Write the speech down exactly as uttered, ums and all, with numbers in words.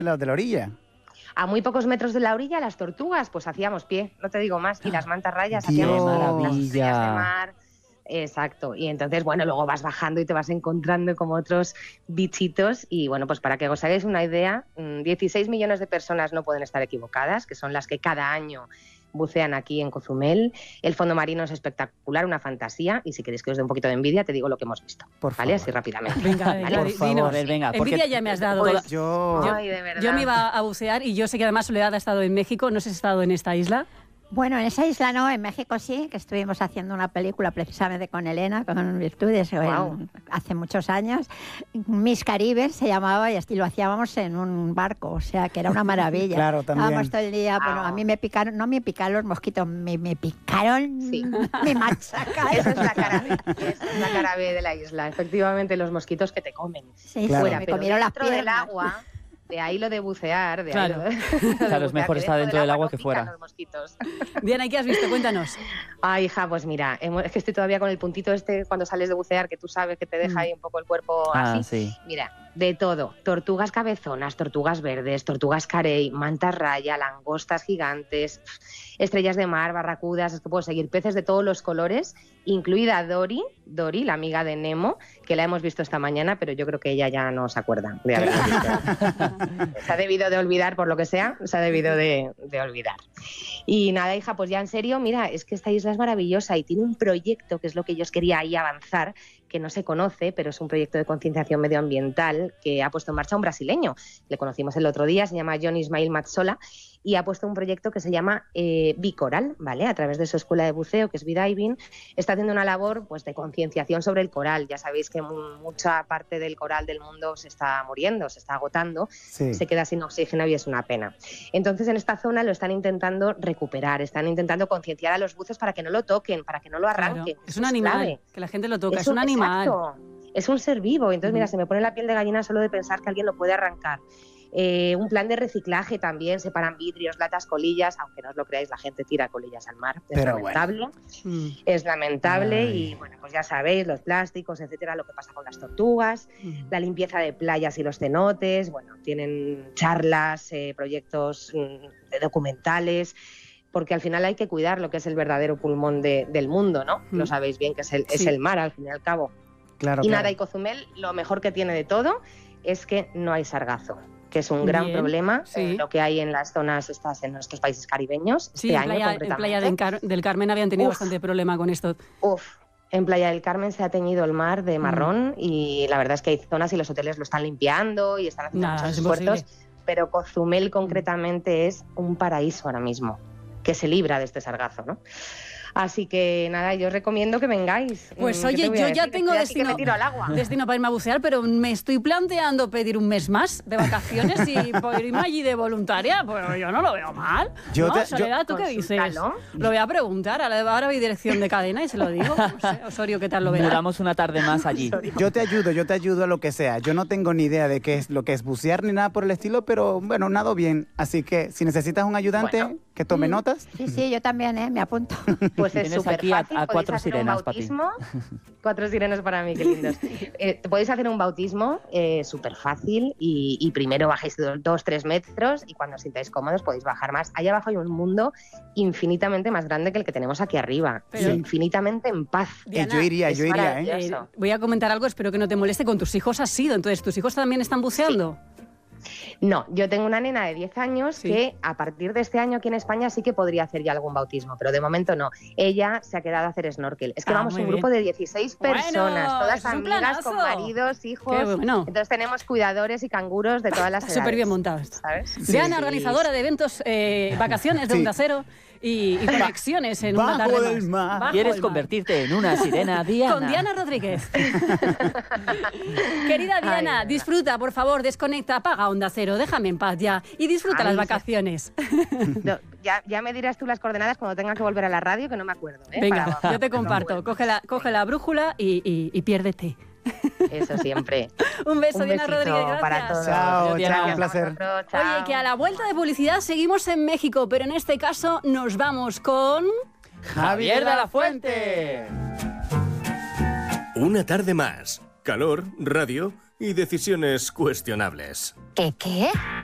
la, de la orilla. A muy pocos metros de la orilla, las tortugas, pues hacíamos pie, no te digo más. Y las mantarrayas Dios, hacíamos las maravilla. estrellas de mar. Exacto. Y entonces, bueno, luego vas bajando y te vas encontrando como otros bichitos. Y bueno, pues para que os hagáis una idea, dieciséis millones de personas no pueden estar equivocadas, que son las que cada año bucean aquí en Cozumel. El fondo marino es espectacular, una fantasía. Y si queréis que os dé un poquito de envidia, te digo lo que hemos visto. Por ¿Vale? favor. Así rápidamente. Venga, venga, ¿Vale? di- Por favor, dinos. a ver, venga, porque- Envidia ya me has dado. Pues Yo... Ay, de verdad. Yo me iba a bucear y yo sé que además Soledad ha estado en México. No sé si has estado en esta isla. Bueno, en esa isla no, en México sí, que estuvimos haciendo una película precisamente con Elena, con Virtudes, Wow. en- hace muchos años. Miss Caribe se llamaba y así lo hacíamos en un barco, o sea que era una maravilla. Claro, también. Estábamos todo el día, bueno, a mí me picaron, no me picaron los mosquitos, me, me picaron, Sí. me machacaron. Esa es la cara B, esa es la cara B de la isla. Efectivamente, los mosquitos que te comen. Sí, Claro. Fuera, me pero comieron las dentro del piernas. agua, de ahí lo de bucear. De Claro. ahí lo de, Claro, es mejor que estar dentro del agua no que pican fuera. los mosquitos. Diana, ¿y qué has visto? Cuéntanos. Ay, hija, pues mira, hemos- es que estoy todavía con el puntito este cuando sales de bucear, que tú sabes que te deja ahí un poco el cuerpo Ah, así. sí. Mira, de todo. Tortugas cabezonas, tortugas verdes, tortugas carey, mantas raya, langostas gigantes, estrellas de mar, barracudas, es que puedo seguir, peces de todos los colores, incluida Dory, Dory, la amiga de Nemo, que la hemos visto esta mañana, pero yo creo que ella ya no se acuerda de haberla visto. Se ha debido de olvidar, por lo que sea, se ha debido de, de olvidar. Y nada, hija, pues ya en serio, mira, es que esta isla es maravillosa y tiene un proyecto, que es lo que yo os quería ahí avanzar, que no se conoce, pero es un proyecto de concienciación medioambiental que ha puesto en marcha un brasileño. Le conocimos el otro día, se llama John Ismail Mazzola, y ha puesto un proyecto que se llama eh, Bicoral, ¿vale? A través de su escuela de buceo, que es B-Diving, está haciendo una labor pues, de concienciación sobre el coral. Ya sabéis que mu- mucha parte del coral del mundo se está muriendo, se está agotando, Sí. se queda sin oxígeno y es una pena. Entonces, en esta zona lo están intentando recuperar, están intentando concienciar a los buceos para que no lo toquen, para que no lo Claro. arranquen. Es Eso un animal, clave. que la gente lo toca. Es, un animal. Exacto, es un ser vivo. Entonces, mira, Ujú. se me pone la piel de gallina solo de pensar que alguien lo puede arrancar. Eh, un plan de reciclaje también, separan vidrios, latas, colillas, aunque no os lo creáis, la gente tira colillas al mar, es Pero lamentable, Mm. es lamentable Ay. y bueno, pues ya sabéis, los plásticos, etcétera, lo que pasa con las tortugas, Mm. la limpieza de playas y los cenotes, bueno, tienen charlas, eh, proyectos mm, de documentales, porque al final hay que cuidar lo que es el verdadero pulmón de- del mundo, ¿no? Mm. Lo sabéis bien que es el, es Sí. el mar, al fin y al cabo. Claro, Y claro. nada, y Cozumel, lo mejor que tiene de todo es que no hay sargazo, que es un gran Bien, problema, sí. eh, lo que hay en las zonas estas, en nuestros países caribeños. Sí, este en año Playa, en concretamente. Playa del, Car- del Carmen habían tenido Uf. bastante problema con esto. Uf, en Playa del Carmen se ha teñido el mar Mm. de marrón y la verdad es que hay zonas y los hoteles lo están limpiando y están haciendo Nada, muchos es esfuerzos, imposible. pero Cozumel concretamente es un paraíso ahora mismo, que se libra de este sargazo, ¿no? Así que nada, yo os recomiendo que vengáis. Pues Mm, ¿qué oye, te voy a yo ya decir? tengo Estoy aquí que destino, me tiro al agua. destino para irme a bucear, pero me estoy planteando pedir un mes más de vacaciones y por irme allí de voluntaria, pues yo no lo veo mal. Yo ¿No? te- yo- Soledad, ¿tú qué dices? Consúltalo. Lo voy a preguntar, ahora ahora voy dirección de cadena y se lo digo. No sé, Osorio, ¿qué tal lo verá? Duramos una tarde más allí. Yo te ayudo, yo te ayudo a lo que sea. Yo no tengo ni idea de qué es lo que es bucear ni nada por el estilo, pero bueno, nado bien. Así que si necesitas un ayudante Bueno. que tome notas, Sí, sí, yo también, ¿eh? Me apunto. Pues es Tienes súper aquí a- fácil. a podéis cuatro hacer sirenas un para ti. bautismo. Cuatro sirenas para mí, qué lindos. Eh, podéis hacer un bautismo eh, súper fácil y, y primero bajáis dos, dos, tres metros y cuando os sintáis cómodos podéis bajar más. Allá abajo hay un mundo infinitamente más grande que el que tenemos aquí arriba. Pero- infinitamente en paz. eh, Diana, yo iría, es yo iría, ¿eh? maravilloso. Eh, Eso. voy a comentar algo, espero que no te moleste. Con tus hijos has sido, entonces, ¿tus hijos también están buceando? No, yo tengo una nena de diez años Sí. que a partir de este año aquí en España sí que podría hacer ya algún bautismo, pero de momento no. Ella se ha quedado a hacer snorkel. Es que Ah, vamos muy un bien. grupo de dieciséis Bueno, personas, todas eso es un amigas, planazo. con maridos, hijos. Qué bueno. Entonces tenemos cuidadores y canguros de todas las Está edades. súper bien montado esto. ¿Sabes? Diana, Sí. organizadora de eventos, eh, vacaciones de Sí. Onda Cero y, y conexiones en una Bajo tarde del más. mar. Bajo ¿Quieres el mar. convertirte en una sirena, Diana? Con Diana Rodríguez. Querida Diana, Ay, disfruta, por favor, desconecta, apaga Onda Cero, déjame en paz ya y disfruta Ay, las sí. vacaciones. No, ya, ya me dirás tú las coordenadas cuando tenga que volver a la radio, que no me acuerdo. ¿eh? Venga, Para- yo te comparto. Coge la, coge la brújula y, y, y piérdete. Eso siempre. Un beso, Un Diana besito Rodríguez, gracias. para todos. Chao, Diana. chao, un placer. Vosotros, chao. Oye, que a la vuelta de publicidad seguimos en México, pero en este caso nos vamos con... ¡Javier de la Fuente! Una tarde más. Calor, radio y decisiones cuestionables. ¿Qué qué?